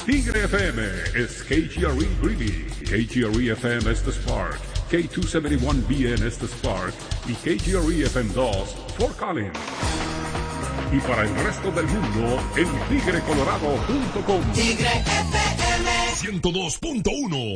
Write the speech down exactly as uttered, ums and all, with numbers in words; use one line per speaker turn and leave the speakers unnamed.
Tigre F M es K G R E Greeley, K G R E F M es The Spark, K doscientos setenta y uno B N es The Spark y K G R E F M dos Fort Collins. Y para el resto del mundo en tigre colorado punto com.
Tigre F M
ciento dos punto uno